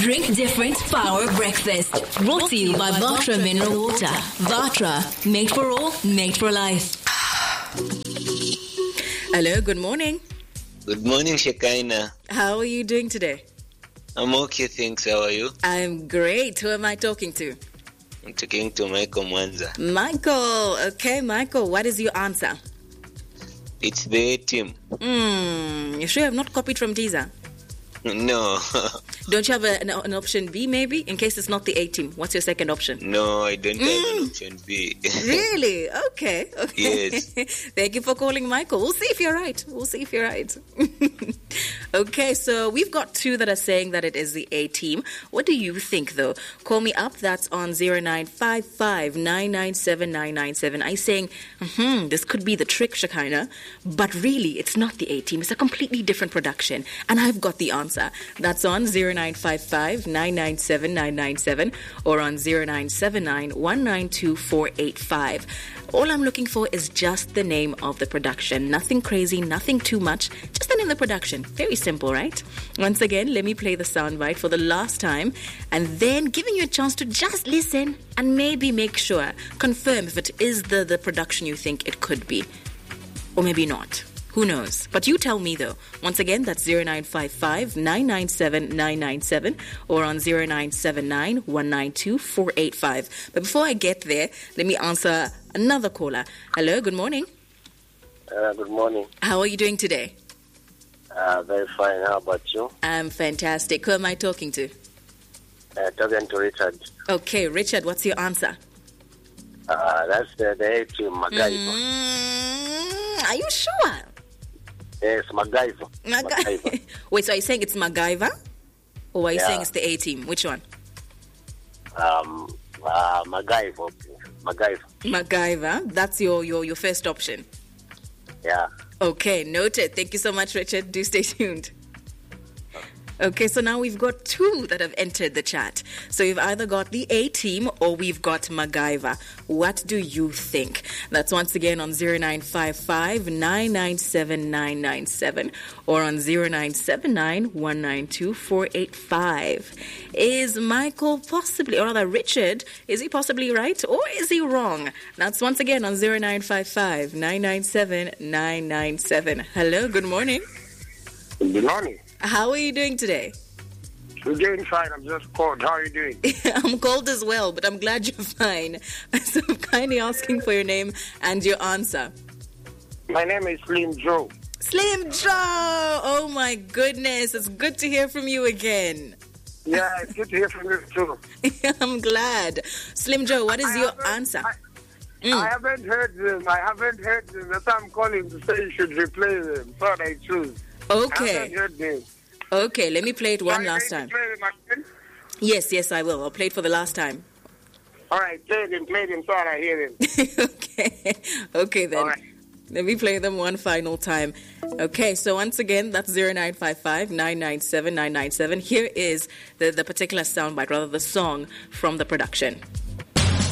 Drink different, power breakfast. Brought to you by Vatra Mineral Water. Vatra, made for all, made for life. Hello, good morning. Good morning, Shekaina. How are you doing today? I'm okay, thanks. How are you? I'm great. Who am I talking to? I'm talking to Michael Mwanza. Michael. Okay, Michael, what is your answer? It's the A team. You sure you have not copied from Deezer? No. Don't you have an option B, maybe, in case it's not the A team? What's your second option? No, I don't have an option B. Really? Okay. Yes. Thank you for calling, Michael. We'll see if you're right. Okay, so we've got two that are saying that it is the A team. What do you think, though? Call me up. That's on 0955 997 997. I'm saying, this could be the trick, Shekina, but really, it's not the A team. It's a completely different production, and I've got the answer. That's on 0955 997 997 or on 0979 192 485. All I'm looking for is just the name of the production. Nothing crazy, nothing too much. Just the name of the production. Very simple, right? Once again, let me play the soundbite for the last time and then giving you a chance to just listen and maybe make sure, confirm if it is the production you think it could be. Or maybe not. Who knows? But you tell me, though. Once again, that's 0955 997 997 or on 0979 192 485. But before I get there, let me answer another caller. Hello, good morning. Good morning. How are you doing today? Very fine. How about you? I'm fantastic. Who am I talking to? Talking to Richard. Okay, Richard, what's your answer? That's the A team, MacGyver. Are you sure? Yes, MacGyver. Wait, so are you saying it's MacGyver? Or are you saying it's the A team? Which one? MacGyver. MacGyver. That's your first option. Yeah. Okay, noted. Thank you so much, Richard. Do stay tuned. Okay, so now we've got two that have entered the chat. So we've either got the A team or we've got MacGyver. What do you think? That's once again on 0955 997 997 or on 0979 192 485. Is Michael possibly, or rather Richard, is he possibly right or is he wrong? That's once again on 0955 997 997. Hello, good morning. Good morning. How are you doing today? I'm doing fine. I'm just cold. How are you doing? I'm cold as well, but I'm glad you're fine. So I'm kindly asking for your name and your answer. My name is Slim Joe. Slim Joe! Oh my goodness, it's good to hear from you again. Yeah, it's good to hear from you too. I'm glad. Slim Joe, what is your answer? I haven't heard them. That's why I'm calling to say you should replay them. So I choose. Okay. I haven't heard them. Okay, let me play it one last time. Yes, I will. I'll play it for the last time. All right, play them so I hear them. Okay then. All right. Let me play them one final time. Okay, so once again, that's 0955 997 997. Here is the particular soundbite, rather the song from the production.